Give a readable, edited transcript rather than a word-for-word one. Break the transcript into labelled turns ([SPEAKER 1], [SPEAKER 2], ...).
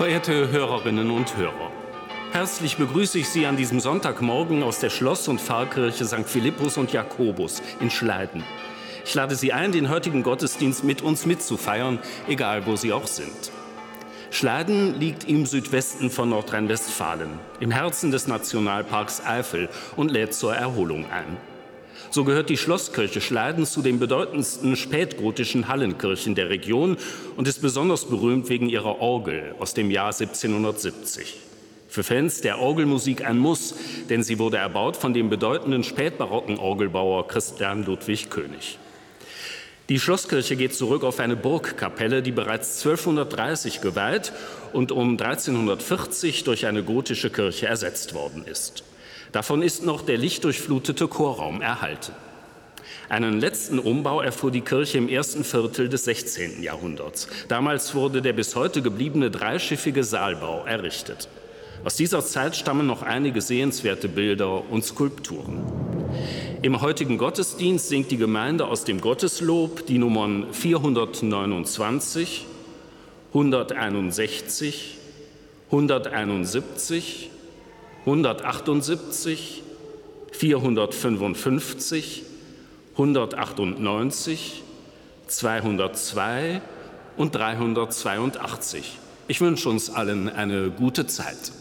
[SPEAKER 1] Verehrte Hörerinnen und Hörer, herzlich begrüße ich Sie an diesem Sonntagmorgen aus der Schloss- und Pfarrkirche St. Philippus und Jakobus in Schleiden. Ich lade Sie ein, den heutigen Gottesdienst mit uns mitzufeiern, egal wo Sie auch sind. Schleiden liegt im Südwesten von Nordrhein-Westfalen, im Herzen des Nationalparks Eifel und lädt zur Erholung ein. So gehört die Schlosskirche Schleiden zu den bedeutendsten spätgotischen Hallenkirchen der Region und ist besonders berühmt wegen ihrer Orgel aus dem Jahr 1770. Für Fans der Orgelmusik ein Muss, denn sie wurde erbaut von dem bedeutenden spätbarocken Orgelbauer Christian Ludwig König. Die Schlosskirche geht zurück auf eine Burgkapelle, die bereits 1230 geweiht und um 1340 durch eine gotische Kirche ersetzt worden ist. Davon ist noch der lichtdurchflutete Chorraum erhalten. Einen letzten Umbau erfuhr die Kirche im ersten Viertel des 16. Jahrhunderts. Damals wurde der bis heute gebliebene dreischiffige Saalbau errichtet. Aus dieser Zeit stammen noch einige sehenswerte Bilder und Skulpturen. Im heutigen Gottesdienst singt die Gemeinde aus dem Gotteslob die Nummern 429, 161, 171, 178, 455, 198, 202 und 382. Ich wünsche uns allen eine gute Zeit.